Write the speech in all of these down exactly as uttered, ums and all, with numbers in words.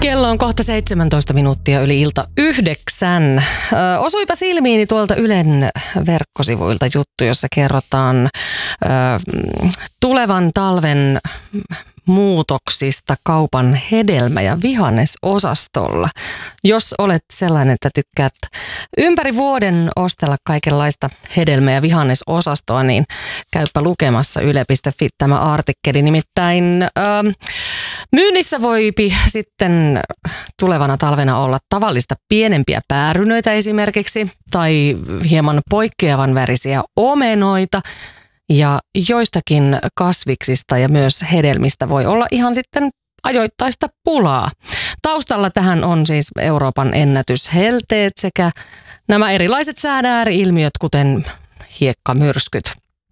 Kello on kohta seitsemäntoista minuuttia yli ilta yhdeksän. Ö, osuipa silmiini tuolta Ylen verkkosivuilta juttu, jossa kerrotaan ö, tulevan talven muutoksista kaupan hedelmä- ja vihannesosastolla. Jos olet sellainen, että tykkäät ympäri vuoden ostella kaikenlaista hedelmä- ja vihannesosastoa, niin käypä lukemassa yle piste fi tämä artikkeli. Nimittäin ö, myynnissä voipi sitten tulevana talvena olla tavallista pienempiä päärynöitä esimerkiksi, tai hieman poikkeavan värisiä omenoita. Ja joistakin kasviksista ja myös hedelmistä voi olla ihan sitten ajoittaista pulaa. Taustalla tähän on siis Euroopan ennätyshelteet sekä nämä erilaiset sään ääri-ilmiöt, kuten hiekkamyrskyt.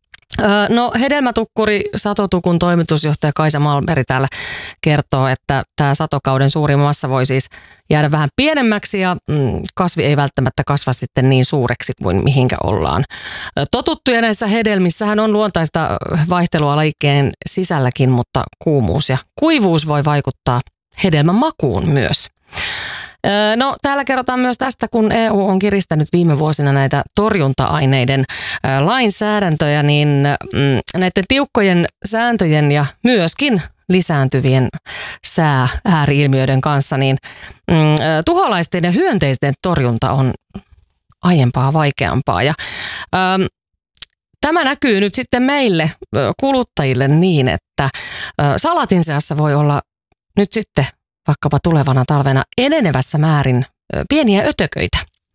No, hedelmätukkuri Satotukun toimitusjohtaja Kaisa Malmberg täällä kertoo, että tämä satokauden suurin massa voi siis jäädä vähän pienemmäksi ja kasvi ei välttämättä kasva sitten niin suureksi kuin mihinkä ollaan totuttu. Ja näissä hedelmissähän on luontaista vaihtelua lajikeen sisälläkin, mutta kuumuus ja kuivuus voi vaikuttaa hedelmän makuun myös. No, täällä kerrotaan myös tästä, kun E U on kiristänyt viime vuosina näitä torjunta-aineiden lainsäädäntöjä, niin näiden tiukkojen sääntöjen ja myöskin lisääntyvien sää-ääri-ilmiöiden kanssa, niin tuholaisten ja hyönteisten torjunta on aiempaa vaikeampaa. Ja, ähm, tämä näkyy nyt sitten meille kuluttajille niin, että salatin seassa voi olla nyt sitten vaikkapa tulevana talvena enenevässä määrin pieniä ötököitä.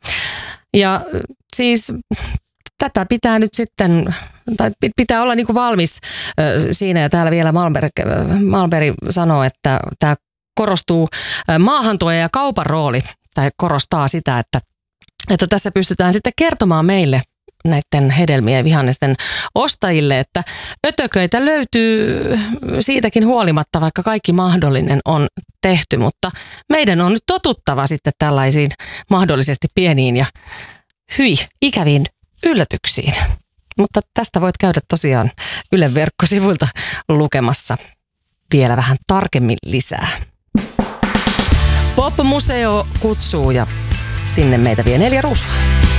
Ja siis tätä pitää nyt sitten, tai pitää olla niin kuin valmis siinä, ja täällä vielä Malmberg, Malmberg sanoo, että tämä korostuu maahantuoja ja kaupan rooli, tai korostaa sitä, että, että tässä pystytään sitten kertomaan meille näiden hedelmien ja vihannesten ostajille, että ötököitä löytyy siitäkin huolimatta, vaikka kaikki mahdollinen on tehty, mutta meidän on nyt totuttava sitten tällaisiin mahdollisesti pieniin ja hyi ikäviin yllätyksiin. Mutta tästä voit käydä tosiaan Ylen verkkosivuilta lukemassa vielä vähän tarkemmin lisää. Pop-museo kutsuu ja sinne meitä vie Neljä Ruusua.